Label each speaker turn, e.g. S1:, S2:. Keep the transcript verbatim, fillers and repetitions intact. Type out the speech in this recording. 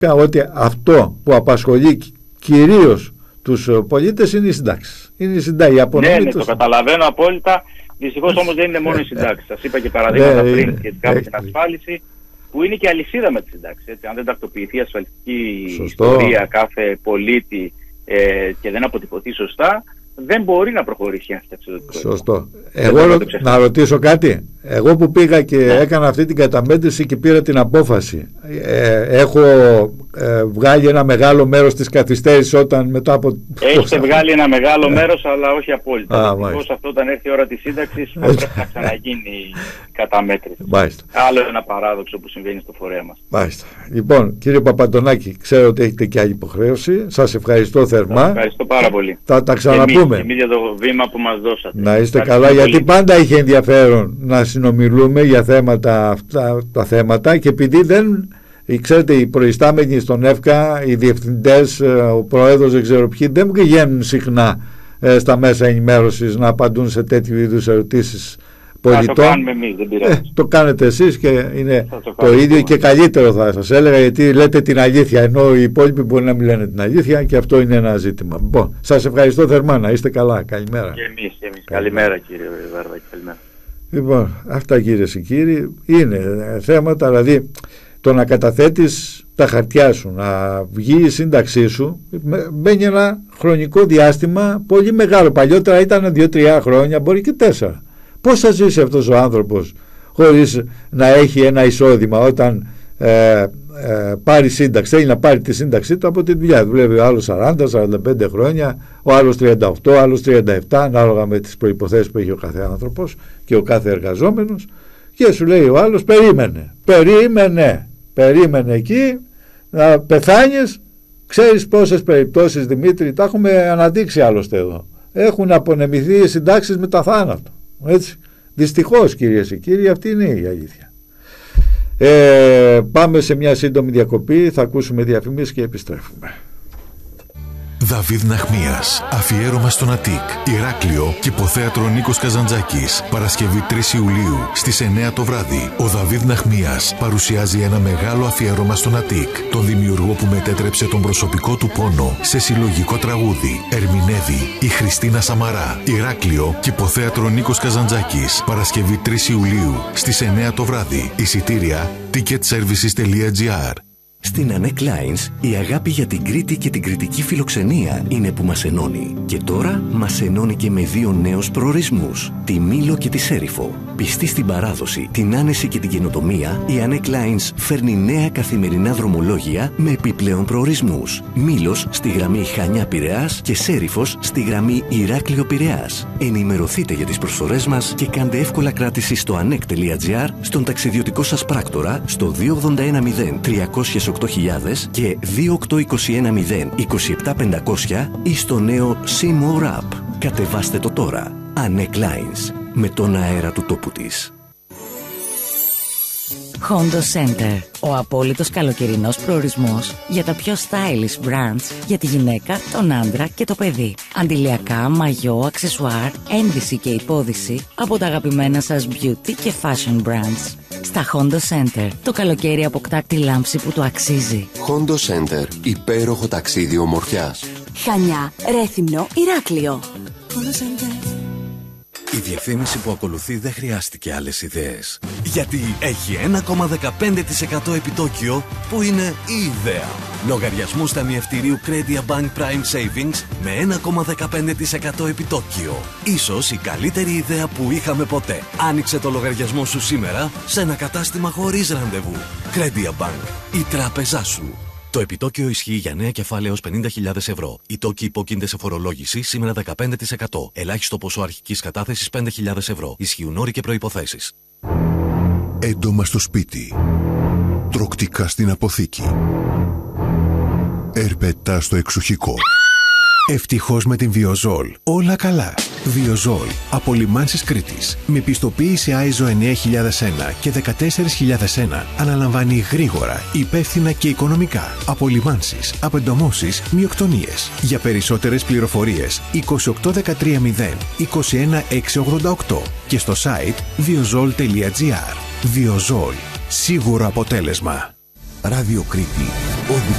S1: ότι αυτό που απασχολεί κυρίως τους πολίτες είναι οι συντάξεις. Είναι η συντάξη, η απονομή
S2: ναι, ναι,
S1: τους.
S2: το καταλαβαίνω απόλυτα. Δυστυχώς όμως δεν είναι μόνο οι συντάξεις. Σας είπα και παραδείγματα
S1: ναι,
S2: πριν σχετικά με την ασφάλιση, που είναι και αλυσίδα με τις συντάξεις. Έτσι. Αν δεν τακτοποιηθεί η ασφαλιστική
S1: Σωστό. ιστορία
S2: κάθε πολίτη ε, και δεν αποτυπωθεί σωστά, δεν μπορεί να προχωρήσει ένα συνταξιδοτικό.
S1: Σωστό. Εγώ να ρωτήσω κάτι. Εγώ που πήγα και ναι. έκανα αυτή την καταμέτρηση και πήρα την απόφαση, ε, έχω ε, βγάλει ένα μεγάλο μέρος της καθυστέρησης όταν μετά από...
S2: Έχετε βγάλει ένα μεγάλο μέρος, αλλά όχι απόλυτα. Δυστυχώς αυτό όταν έρθει η ώρα της σύνταξης θα πρέπει να ξαναγίνει η καταμέτρηση.
S1: Μάλιστα.
S2: Άλλο ένα παράδοξο που συμβαίνει στο φορέα μας.
S1: Μάλιστα. Λοιπόν, κύριε Παπαντονάκη, ξέρω ότι έχετε και άλλη υποχρέωση. Σας ευχαριστώ θερμά.
S2: Σας ευχαριστώ πάρα πολύ.
S1: Θα τα ξαναπούμε.
S2: Εμείς για το βήμα που μας δώσατε.
S1: Να είστε καλά, πολύ. Γιατί πάντα είχε ενδιαφέρον να συνομιλούμε για θέματα αυτά τα θέματα, και επειδή δεν, ξέρετε, οι προϊστάμενοι στον ΕΦΚΑ, οι διευθυντές, ο πρόεδρος, δεν ξέρω ποιοι, δεν βγαίνουν συχνά ε, στα μέσα ενημέρωσης να απαντούν σε τέτοιου είδους ερωτήσεις πολιτών.
S2: Θα το κάνουμε εμείς, δεν πειράζει. Ε,
S1: το κάνετε εσείς και είναι το,
S2: το
S1: ίδιο και καλύτερο, θα σας έλεγα, γιατί λέτε την αλήθεια, ενώ οι υπόλοιποι μπορεί να μην λένε την αλήθεια, και αυτό είναι ένα ζήτημα. Λοιπόν, σας ευχαριστώ θερμά, να είστε καλά. Καλημέρα.
S2: Και εμείς, και εμείς. Καλημέρα, κύριε Βαρδάκη. Καλημέρα.
S1: Λοιπόν, αυτά κυρίες και κύριοι είναι θέματα, δηλαδή το να καταθέτεις τα χαρτιά σου, να βγει η σύνταξή σου, μπαίνει ένα χρονικό διάστημα πολύ μεγάλο. Παλιότερα ήταν δύο τρία χρόνια, μπορεί και τέσσερα. Πώς θα ζήσει αυτός ο άνθρωπος χωρίς να έχει ένα εισόδημα όταν ε, ε, πάρει σύνταξη, θέλει να πάρει τη σύνταξή του από τη δουλειά. Δουλεύει ο άλλος σαράντα σαράντα πέντε χρόνια, ο άλλος τριάντα οκτώ, ο άλλος τριάντα επτά, ανάλογα με τις προϋποθέσεις που έχει ο κάθε άνθρωπος και ο κάθε εργαζόμενος, και σου λέει ο άλλος περίμενε, περίμενε, περίμενε εκεί να πεθάνεις. Ξέρεις πόσες περιπτώσεις, Δημήτρη, τα έχουμε αναδείξει άλλωστε εδώ, έχουν απονεμηθεί οι συντάξεις μετά θάνατο. Έτσι. Δυστυχώς, κυρίες και κύριοι, αυτή είναι η αλήθεια. Ε, πάμε σε μια σύντομη διακοπή, θα ακούσουμε διαφημίσεις και επιστρέφουμε.
S3: Δαβίδ Ναχμίας, αφιέρωμα στον Αττικ, Ηράκλειο και υποθέατρο Νίκος Καζαντζάκης. Παρασκευή τρεις Ιουλίου στις εννιά το βράδυ. Ο Δαβίδ Ναχμίας παρουσιάζει ένα μεγάλο αφιέρωμα στον Αττικ, τον δημιουργό που μετέτρεψε τον προσωπικό του πόνο σε συλλογικό τραγούδι. Ερμηνεύει η Χριστίνα Σαμαρά. Ηράκλειο και υποθέατρο Νίκος Καζαντζάκης. Παρασκευή τρεις Ιουλίου στις εννιά το βράδυ. Εισιτήρια ticket services τελεία gr.
S4: Στην Ανέ Κλάινς, η αγάπη για την Κρήτη και την κριτική φιλοξενία είναι που μας ενώνει. Και τώρα μας ενώνει και με δύο νέους προορισμούς, τη Μήλο και τη Σέριφο. Πιστή στην παράδοση, την άνεση και την καινοτομία, η Ανέ Κλάινς φέρνει νέα καθημερινά δρομολόγια με επιπλέον προορισμούς. Μήλος στη γραμμή Χανιά-Πειραιάς και Σέριφος στη γραμμή Ηράκλειο-Πειραιάς. Ενημερωθείτε για τις προσφορές μας και κάντε εύκολα κράτηση στο ανεκ τελεία gr, στον ταξιδιωτικό σας πράκτορα, στο δύο ογδόντα ένα μηδέν τριακόσια οκτώ χιλιάδες και δύο οκτώ είκοσι ένα μηδέν είκοσι επτά πεντακόσια ή στο νέο C-More App. Κατεβάστε το τώρα. Ανέ Κλάινς, με τον αέρα του τόπου της.
S5: Hondo Center, ο απόλυτος καλοκαιρινός προορισμός για τα πιο stylish brands για τη γυναίκα, τον άντρα και το παιδί. Αντιλιακά, μαγιό, αξεσουάρ, ένδυση και υπόδυση από τα αγαπημένα σας beauty και fashion brands. Στα Hondo Center, το καλοκαίρι αποκτά τη λάμψη που του αξίζει.
S6: Hondo Center, υπέροχο ταξίδι ομορφιάς.
S7: Χανιά, Ρέθυμνο, Ηράκλειο. Hondo Center.
S4: Η διαφήμιση που ακολουθεί δεν χρειάστηκε άλλες ιδέες. Γιατί έχει ένα κόμμα δεκαπέντε τοις εκατό επιτόκιο που είναι η ιδέα. Λογαριασμούς ταμιευτηρίου Credia Bank Prime Savings με ένα κόμμα δεκαπέντε τοις εκατό επιτόκιο. Ίσως η καλύτερη ιδέα που είχαμε ποτέ. Άνοιξε το λογαριασμό σου σήμερα σε ένα κατάστημα χωρίς ραντεβού. Credia Bank, η τράπεζά σου. Το επιτόκιο ισχύει για νέα κεφάλαια ως πενήντα χιλιάδες ευρώ. Οι τόκοι υπόκεινται σε φορολόγηση σήμερα δεκαπέντε τοις εκατό. Ελάχιστο ποσό αρχικής κατάθεσης πέντε χιλιάδες ευρώ. Ισχύουν όροι και προϋποθέσεις.
S3: Έντομα στο σπίτι. Τροκτικά στην αποθήκη. Ερπετά στο εξοχικό. Ευτυχώς με την Βιοζόλ. Όλα καλά. Βιοζόλ. Από Λιμάνσης Κρήτης. Με πιστοποίηση άιζο εννιά χιλιάδες ένα και δεκατέσσερα χιλιάδες ένα. Αναλαμβάνει γρήγορα, υπεύθυνα και οικονομικά. Από Λιμάνσης, απεντομώσεις, μειοκτονίες. Για περισσότερες πληροφορίες είκοσι οκτώ δεκατρία μηδέν είκοσι ένα εξακόσια ογδόντα οκτώ και στο site βιοζόλ τελεία gr. Βιοζόλ. Σίγουρο αποτέλεσμα.
S4: Ράδιο Κρήτη.
S3: Όπου